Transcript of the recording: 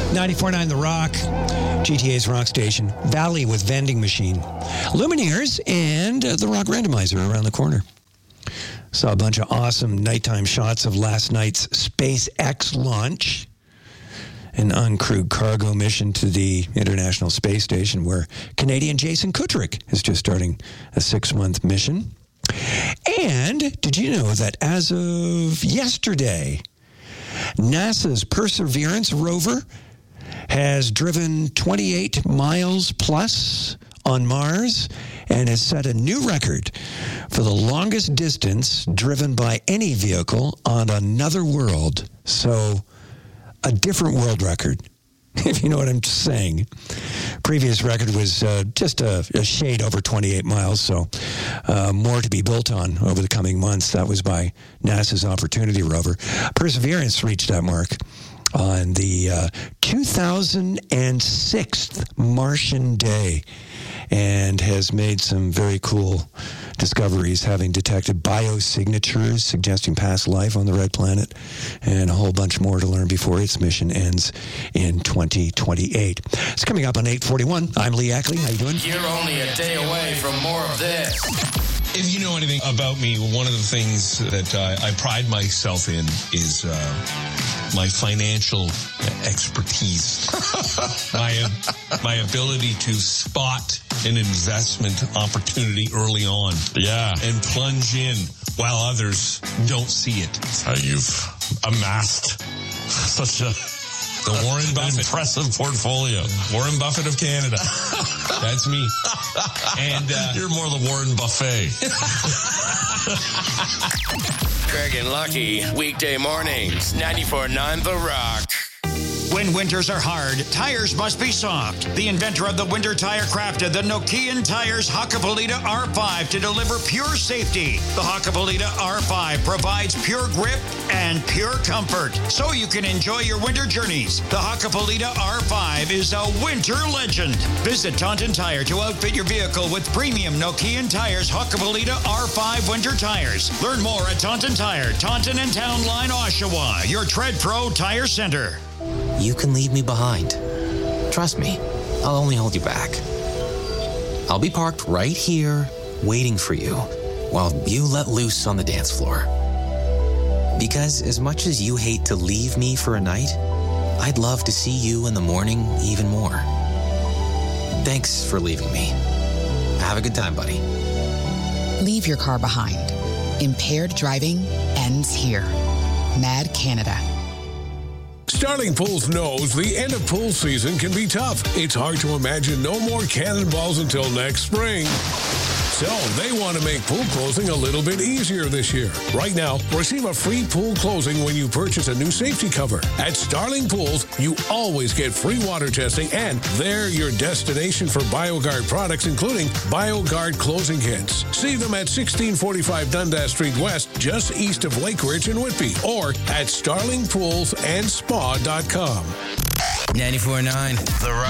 94.9 The Rock, GTA's rock station. Valley with vending machine. Lumineers and the Rock Randomizer around the corner. Saw a bunch of awesome nighttime shots of last night's SpaceX launch. An uncrewed cargo mission to the International Space Station where Canadian Jason Kutryk is just starting a 6-month mission. And did you know that as of yesterday, NASA's Perseverance rover has driven 28 miles plus on Mars and has set a new record for the longest distance driven by any vehicle on another world. So, a different world record, if you know what I'm saying. Previous record was just a shade over 28 miles, so more to be built on over the coming months. That was by NASA's Opportunity rover. Perseverance reached that mark on the 2006 Martian day and has made some very cool discoveries, having detected biosignatures suggesting past life on the red planet, and a whole bunch more to learn before its mission ends in 2028. It's coming up on 8:41. I'm Lee Ackley. How you doing? You're only a day away from more of this. If you know anything about me, one of the things that I pride myself in is my financial expertise. my ability to spot an investment opportunity early on. Yeah. And plunge in while others don't see it. That's how you've amassed such a Warren Buffett. Impressive portfolio. Warren Buffett of Canada. That's me. And you're more the Warren Buffet. Craig and Lucky, weekday mornings, 94.9 The Rock. When winters are hard, tires must be soft. The inventor of the winter tire crafted the Nokian Tires Hakkapeliitta R5 to deliver pure safety. The Hakkapeliitta R5 provides pure grip and pure comfort, so you can enjoy your winter journeys. The Hakkapeliitta R5 is a winter legend. Visit Taunton Tire to outfit your vehicle with premium Nokian Tires Hakkapeliitta R5 winter tires. Learn more at Taunton Tire, Taunton and Town Line, Oshawa, your Tread Pro Tire Center. You can leave me behind. Trust me, I'll only hold you back. I'll be parked right here, waiting for you, while you let loose on the dance floor. Because as much as you hate to leave me for a night, I'd love to see you in the morning even more. Thanks for leaving me. Have a good time, buddy. Leave your car behind. Impaired driving ends here. Mad Canada. Starling Pools knows the end of pool season can be tough. It's hard to imagine no more cannonballs until next spring. So they want to make pool closing a little bit easier this year. Right now, receive a free pool closing when you purchase a new safety cover. At Starling Pools, you always get free water testing, and they're your destination for BioGuard products, including BioGuard closing kits. See them at 1645 Dundas Street West, just east of Lake Ridge and Whitby, or at starlingpoolsandspa.com. 94.9 The Rock.